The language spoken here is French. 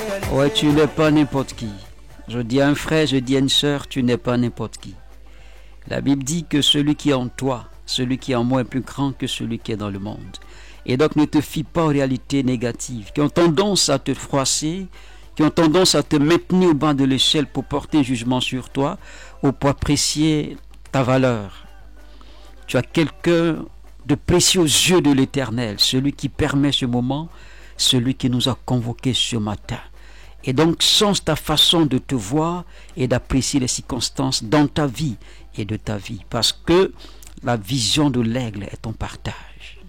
Ouais, tu n'es pas n'importe qui. Je dis à un frère, je dis à une sœur, tu n'es pas n'importe qui. La Bible dit que celui qui est en toi, celui qui est en moi est plus grand que celui qui est dans le monde. Et donc ne te fie pas aux réalités négatives qui ont tendance à te froisser, qui ont tendance à te maintenir au bas de l'échelle pour porter un jugement sur toi ou pour apprécier ta valeur. Tu as quelqu'un de précieux aux yeux de l'Éternel, celui qui permet ce moment, celui qui nous a convoqués ce matin. Et donc change ta façon de te voir et d'apprécier les circonstances dans ta vie et de ta vie, parce que la vision de l'aigle est ton partage.